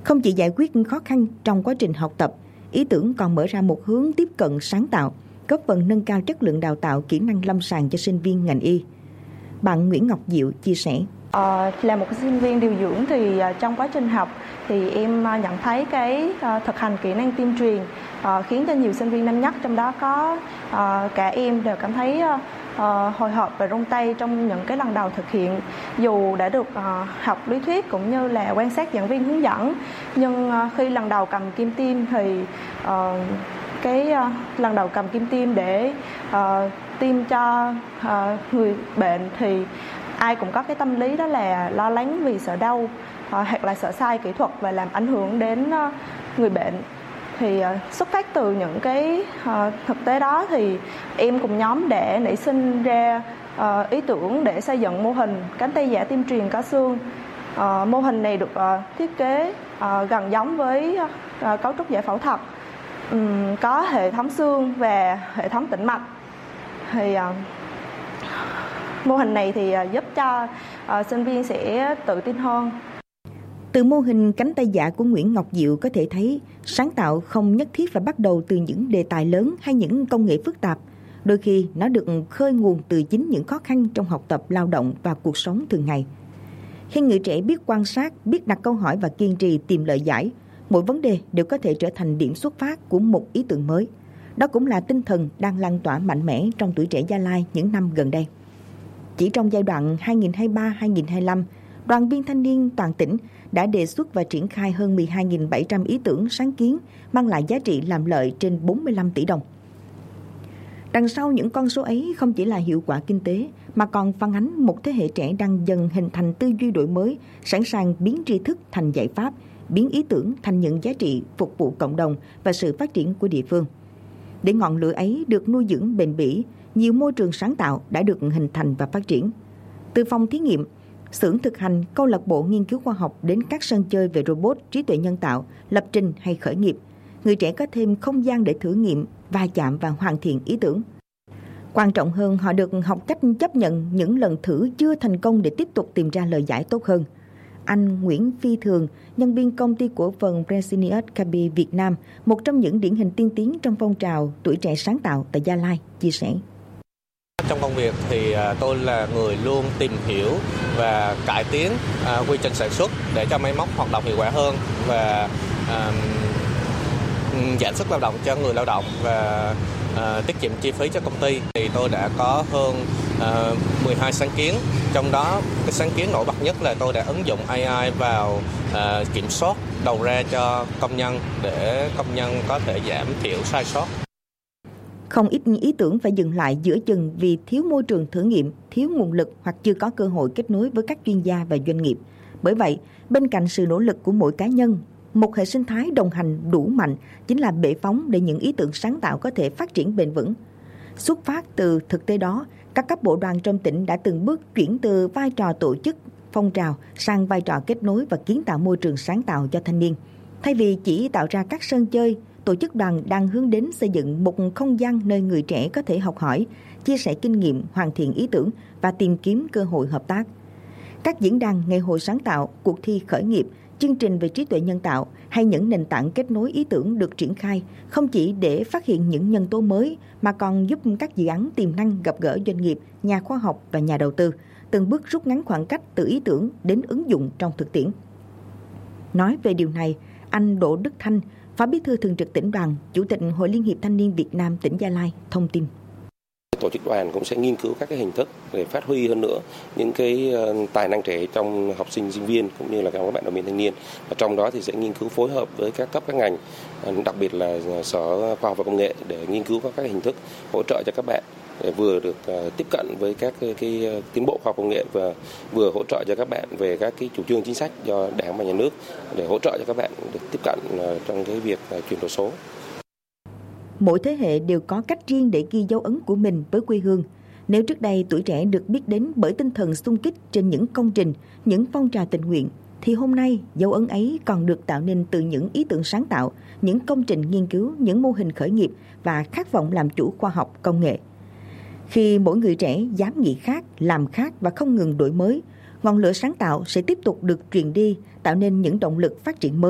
Không chỉ giải quyết khó khăn trong quá trình học tập, ý tưởng còn mở ra một hướng tiếp cận sáng tạo, góp phần nâng cao chất lượng đào tạo kỹ năng lâm sàng cho sinh viên ngành y. Bạn Nguyễn Ngọc Diệu chia sẻ. Là một sinh viên điều dưỡng thì trong quá trình học thì em nhận thấy cái thực hành kỹ năng tiêm truyền khiến cho nhiều sinh viên năm nhất, trong đó có cả em, đều cảm thấy hồi hộp và run tay trong những cái lần đầu thực hiện. Dù đã được học lý thuyết cũng như là quan sát giảng viên hướng dẫn, nhưng khi lần đầu cầm kim tiêm thì lần đầu cầm kim tiêm để tiêm cho người bệnh thì ai cũng có cái tâm lý đó là lo lắng vì sợ đau hoặc là sợ sai kỹ thuật và làm ảnh hưởng đến người bệnh. Thì xuất phát từ những cái thực tế đó thì em cùng nhóm đã nảy sinh ra ý tưởng để xây dựng mô hình cánh tay giả tiêm truyền có xương. Mô hình này được thiết kế gần giống với cấu trúc giải phẫu thật, có hệ thống xương và hệ thống tĩnh mạch. Thì mô hình này thì giúp cho sinh viên sẽ tự tin hơn. Từ mô hình cánh tay giả của Nguyễn Ngọc Diệu có thể thấy sáng tạo không nhất thiết phải bắt đầu từ những đề tài lớn hay những công nghệ phức tạp. Đôi khi nó được khơi nguồn từ chính những khó khăn trong học tập, lao động và cuộc sống thường ngày. Khi người trẻ biết quan sát, biết đặt câu hỏi và kiên trì tìm lời giải, mỗi vấn đề đều có thể trở thành điểm xuất phát của một ý tưởng mới. Đó cũng là tinh thần đang lan tỏa mạnh mẽ trong tuổi trẻ Gia Lai những năm gần đây. Chỉ trong giai đoạn 2023-2025, Đoàn viên thanh niên toàn tỉnh đã đề xuất và triển khai hơn 12.700 ý tưởng sáng kiến mang lại giá trị làm lợi trên 45 tỷ đồng. Đằng sau những con số ấy không chỉ là hiệu quả kinh tế mà còn phản ánh một thế hệ trẻ đang dần hình thành tư duy đổi mới, sẵn sàng biến tri thức thành giải pháp, biến ý tưởng thành những giá trị phục vụ cộng đồng và sự phát triển của địa phương. Để ngọn lửa ấy được nuôi dưỡng bền bỉ, nhiều môi trường sáng tạo đã được hình thành và phát triển. Từ phòng thí nghiệm, xưởng thực hành, câu lạc bộ nghiên cứu khoa học đến các sân chơi về robot, trí tuệ nhân tạo, lập trình hay khởi nghiệp, người trẻ có thêm không gian để thử nghiệm, va chạm và hoàn thiện ý tưởng. Quan trọng hơn, họ được học cách chấp nhận những lần thử chưa thành công để tiếp tục tìm ra lời giải tốt hơn. Anh Nguyễn Phi Thường, nhân viên công ty cổ phần Presenius KB Việt Nam, một trong những điển hình tiên tiến trong phong trào tuổi trẻ sáng tạo tại Gia Lai, chia sẻ. Trong công việc thì tôi là người luôn tìm hiểu và cải tiến quy trình sản xuất để cho máy móc hoạt động hiệu quả hơn và giảm sức lao động cho người lao động và tiết kiệm chi phí cho công ty. Thì tôi đã có hơn 12 sáng kiến, trong đó cái sáng kiến nổi bật nhất là tôi đã ứng dụng AI vào kiểm soát đầu ra cho công nhân để công nhân có thể giảm thiểu sai sót. Không ít ý tưởng phải dừng lại giữa chừng vì thiếu môi trường thử nghiệm, thiếu nguồn lực hoặc chưa có cơ hội kết nối với các chuyên gia và doanh nghiệp. Bởi vậy, bên cạnh sự nỗ lực của mỗi cá nhân, một hệ sinh thái đồng hành đủ mạnh chính là bệ phóng để những ý tưởng sáng tạo có thể phát triển bền vững. Xuất phát từ thực tế đó, các cấp bộ đoàn trong tỉnh đã từng bước chuyển từ vai trò tổ chức phong trào sang vai trò kết nối và kiến tạo môi trường sáng tạo cho thanh niên. Thay vì chỉ tạo ra các sân chơi, tổ chức đoàn đang hướng đến xây dựng một không gian nơi người trẻ có thể học hỏi, chia sẻ kinh nghiệm, hoàn thiện ý tưởng và tìm kiếm cơ hội hợp tác. Các diễn đàn, ngày hội sáng tạo, cuộc thi khởi nghiệp, chương trình về trí tuệ nhân tạo hay những nền tảng kết nối ý tưởng được triển khai không chỉ để phát hiện những nhân tố mới mà còn giúp các dự án tiềm năng gặp gỡ doanh nghiệp, nhà khoa học và nhà đầu tư, từng bước rút ngắn khoảng cách từ ý tưởng đến ứng dụng trong thực tiễn. Nói về điều này, anh Đỗ Đức Thanh, Phó Bí thư Thường trực Tỉnh đoàn, Chủ tịch Hội Liên hiệp Thanh niên Việt Nam tỉnh Gia Lai thông tin. Tổ chức đoàn cũng sẽ nghiên cứu các cái hình thức để phát huy hơn nữa những cái tài năng trẻ trong học sinh, sinh viên cũng như là các bạn đoàn viên thanh niên. Và trong đó thì sẽ nghiên cứu phối hợp với các cấp các ngành, đặc biệt là Sở Khoa học và Công nghệ để nghiên cứu các hình thức hỗ trợ cho các bạn để vừa được tiếp cận với các cái tiến bộ khoa học công nghệ và vừa hỗ trợ cho các bạn về các cái chủ trương chính sách do Đảng và Nhà nước để hỗ trợ cho các bạn được tiếp cận trong cái việc chuyển đổi số. Mỗi thế hệ đều có cách riêng để ghi dấu ấn của mình với quê hương. Nếu trước đây tuổi trẻ được biết đến bởi tinh thần xung kích trên những công trình, những phong trào tình nguyện, thì hôm nay dấu ấn ấy còn được tạo nên từ những ý tưởng sáng tạo, những công trình nghiên cứu, những mô hình khởi nghiệp và khát vọng làm chủ khoa học công nghệ. Khi mỗi người trẻ dám nghĩ khác, làm khác và không ngừng đổi mới, ngọn lửa sáng tạo sẽ tiếp tục được truyền đi, tạo nên những động lực phát triển mới.